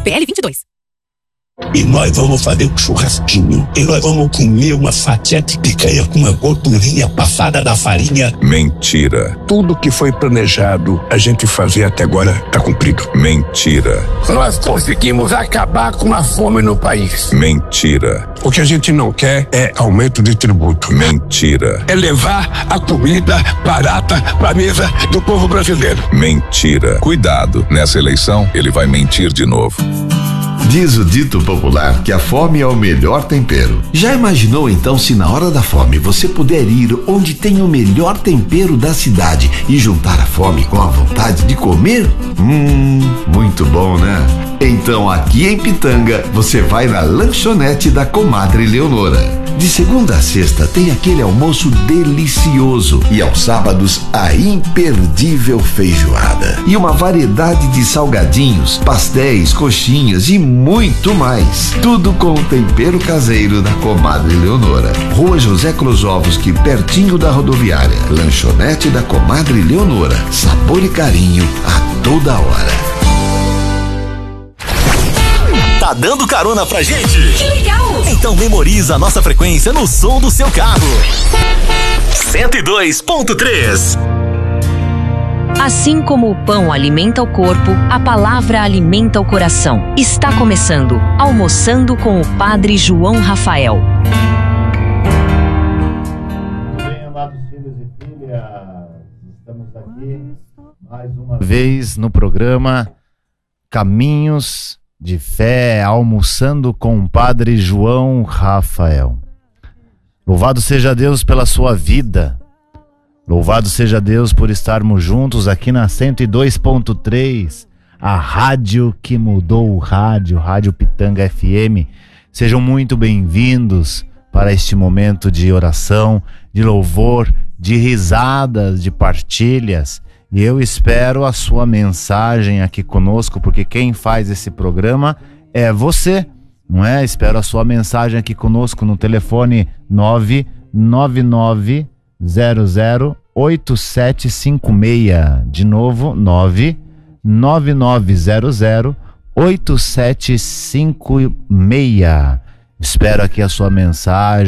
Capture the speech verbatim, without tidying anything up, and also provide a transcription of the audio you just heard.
P L vinte e dois. E nós vamos fazer um churrasquinho. E nós vamos comer uma fatia de picanha com uma gordurinha passada da farinha. Mentira. Tudo que foi planejado a gente fazer até agora tá cumprido. Mentira. Nós conseguimos acabar com a fome no país. Mentira. O que a gente não quer é aumento de tributo. Mentira. É levar a comida barata pra mesa do povo brasileiro. Mentira. Cuidado, nessa eleição ele vai mentir de novo. Diz o dito popular que a fome é o melhor tempero. Já imaginou então se na hora da fome você puder ir onde tem o melhor tempero da cidade e juntar a fome com a vontade de comer? Hum, muito bom, né? Então aqui em Pitanga você vai na lanchonete da Comadre Leonora. De segunda a sexta tem aquele almoço delicioso e aos sábados a imperdível feijoada. E uma variedade de salgadinhos, pastéis, coxinhas e muito mais. Tudo com o tempero caseiro da Comadre Leonora. Rua José Closovski, pertinho da rodoviária. Lanchonete da Comadre Leonora. Sabor e carinho a toda hora. Tá dando carona pra gente? Que legal! Então memoriza a nossa frequência no som do seu carro. cento e dois ponto três. Assim como o pão alimenta o corpo, a palavra alimenta o coração. Está começando Almoçando com o Padre João Rafael. Bem, amados filhos e filhas, estamos aqui mais uma vez no programa Caminhos de Fé, almoçando com o Padre João Rafael. Louvado seja Deus pela sua vida. Louvado seja Deus por estarmos juntos aqui na cento e dois ponto três, a rádio que mudou o rádio, Rádio Pitanga F M. Sejam muito bem-vindos para este momento de oração, de louvor, de risadas, de partilhas. E eu espero a sua mensagem aqui conosco, porque quem faz esse programa é você, não é? Espero a sua mensagem aqui conosco no telefone nove nove nove zero zero oito sete cinco seis. De novo, nove nove nove zero zero oito sete cinco seis. Espero aqui a sua mensagem.